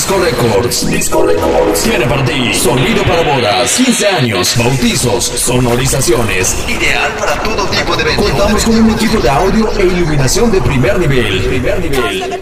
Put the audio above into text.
Disco Records. Disco Records. Tiene para ti sonido para bodas, 15 años, bautizos, sonorizaciones. Ideal para todo tipo de eventos. Contamos con un equipo de audio e iluminación de primer nivel.